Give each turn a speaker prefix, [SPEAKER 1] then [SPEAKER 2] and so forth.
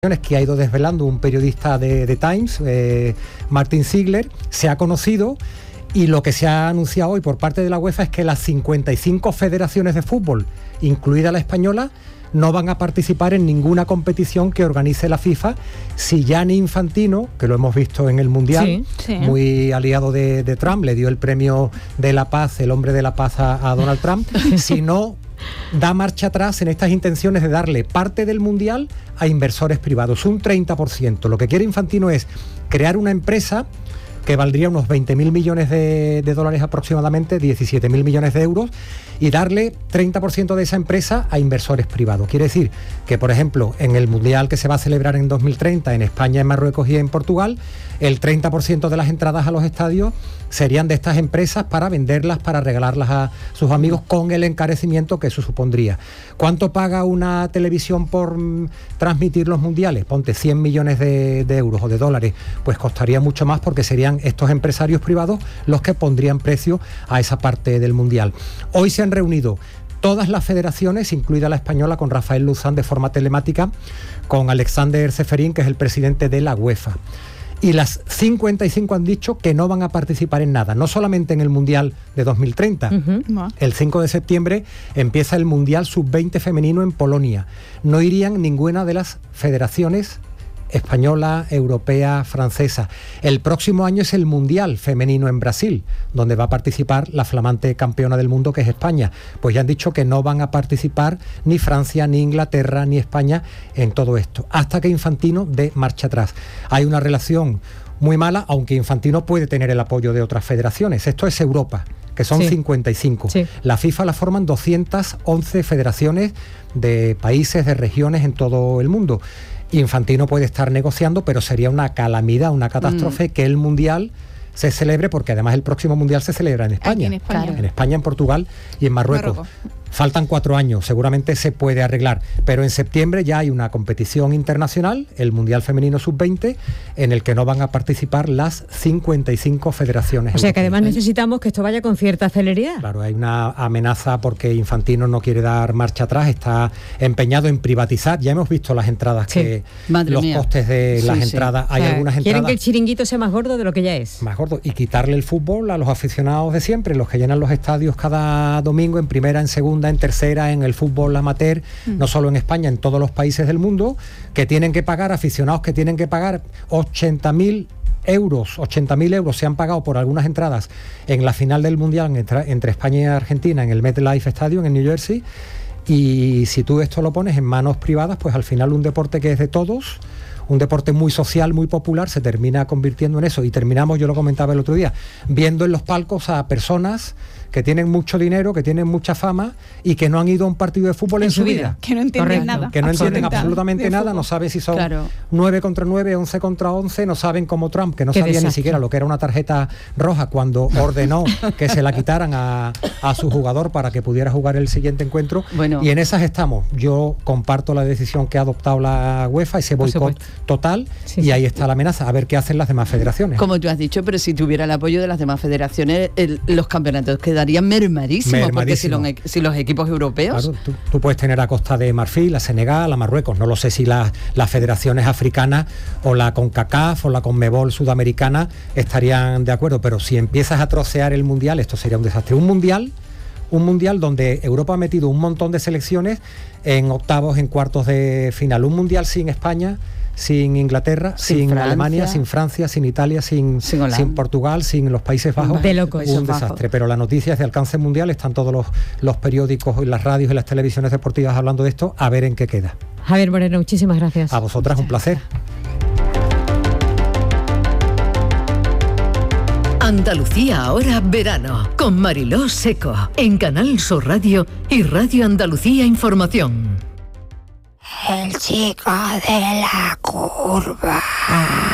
[SPEAKER 1] que ha ido desvelando un periodista de Times, Martin Ziegler, se ha conocido, y lo que se ha anunciado hoy por parte de la UEFA es que las 55 federaciones de fútbol, incluida la española, no van a participar en ninguna competición que organice la FIFA si Gianni Infantino, que lo hemos visto en el Mundial, sí. Muy aliado de Trump, le dio el premio de la paz, el hombre de la paz a Donald Trump, si no da marcha atrás en estas intenciones de darle parte del Mundial a inversores privados, un 30%. Lo que quiere Infantino es crear una empresa que valdría unos 20.000 millones de dólares aproximadamente, 17.000 millones de euros, y darle 30% de esa empresa a inversores privados. Quiere decir que, por ejemplo, en el Mundial que se va a celebrar en 2030 en España, en Marruecos y en Portugal, el 30% de las entradas a los estadios serían de estas empresas para venderlas, para regalarlas a sus amigos, con el encarecimiento que eso supondría. ¿Cuánto paga una televisión por transmitir los mundiales? Ponte 100 millones de euros o de dólares. Pues costaría mucho más, porque serían estos empresarios privados los que pondrían precio a esa parte del mundial. Hoy se han reunido todas las federaciones, incluida la española, con Rafael Luzán de forma telemática, con Alexander Ceferín, que es el presidente de la UEFA. Y las 55 han dicho que no van a participar en nada, no solamente en el Mundial de 2030. El 5 de septiembre empieza el Mundial Sub-20 femenino en Polonia. No irían ninguna de las federaciones española, europea, francesa. El próximo año es el Mundial femenino en Brasil, donde va a participar la flamante campeona del mundo, que es España. Pues ya han dicho que no van a participar ni Francia, ni Inglaterra, ni España en todo esto, hasta que Infantino dé marcha atrás. Hay una relación muy mala, aunque Infantino puede tener el apoyo de otras federaciones. Esto es Europa, que son 55. Sí. La FIFA la forman 211 federaciones de países, de regiones en todo el mundo. Infantino puede estar negociando, pero sería una calamidad, una catástrofe que el Mundial se celebre, porque además el próximo Mundial se celebra en España.
[SPEAKER 2] Aquí en España.
[SPEAKER 1] Claro. En España, en Portugal y en Marruecos. Faltan 4 años, seguramente se puede arreglar, pero en septiembre ya hay una competición internacional, el Mundial Femenino Sub-20, en el que no van a participar las 55 federaciones.
[SPEAKER 3] O sea que además necesitamos que esto vaya con cierta celeridad.
[SPEAKER 1] Claro, hay una amenaza porque Infantino no quiere dar marcha atrás, está empeñado en privatizar. Ya hemos visto las entradas, que los costes de las entradas, hay algunas entradas...
[SPEAKER 3] Quieren que el chiringuito sea más gordo de lo que ya es.
[SPEAKER 1] Más gordo, y quitarle el fútbol a los aficionados de siempre, los que llenan los estadios cada domingo, en primera, en segunda, en tercera, en el fútbol amateur, no solo en España, en todos los países del mundo, que tienen que pagar, aficionados que tienen que pagar 80.000 euros se han pagado por algunas entradas en la final del Mundial entre España y Argentina, en el MetLife Stadium en New Jersey. Y si tú esto lo pones en manos privadas, pues al final un deporte que es de todos, un deporte muy social, muy popular, se termina convirtiendo en eso. Y terminamos, yo lo comentaba el otro día, viendo en los palcos a personas que tienen mucho dinero, que tienen mucha fama y que no han ido a un partido de fútbol en su vida.
[SPEAKER 2] Que no entienden nada.
[SPEAKER 1] Que no entienden absolutamente nada, no saben si son 9 contra 9, 11 contra 11, no saben, como Trump, que no sabía ni siquiera lo que era una tarjeta roja cuando ordenó que se la quitaran a su jugador para que pudiera jugar el siguiente encuentro. Bueno, y en esas estamos. Yo comparto la decisión que ha adoptado la UEFA, ese boicot total, y ahí está la amenaza, a ver qué hacen las demás federaciones.
[SPEAKER 4] Como tú has dicho, pero si tuviera el apoyo de las demás federaciones, los campeonatos quedarían mermadísimos, porque si los equipos europeos...
[SPEAKER 1] Claro, tú puedes tener a Costa de Marfil, a Senegal, a Marruecos, no lo sé si las federaciones africanas o la CONCACAF o la CONMEBOL sudamericana estarían de acuerdo, pero si empiezas a trocear el Mundial, esto sería un desastre. Un mundial donde Europa ha metido un montón de selecciones en octavos, en cuartos de final. Un Mundial sin España, sin Inglaterra, sin Alemania, sin Francia, sin Italia, sin Portugal, sin los Países Bajos.
[SPEAKER 3] De locos.
[SPEAKER 1] Un desastre. Pero la noticia es de alcance mundial, están todos los periódicos, las radios y las televisiones deportivas hablando de esto, a ver en qué queda.
[SPEAKER 3] Javier Moreno, muchísimas gracias.
[SPEAKER 1] A vosotras, un placer.
[SPEAKER 5] Andalucía ahora verano, con Mariló Seco, en Canal Sur Radio y Radio Andalucía Información.
[SPEAKER 6] El chico de la curva.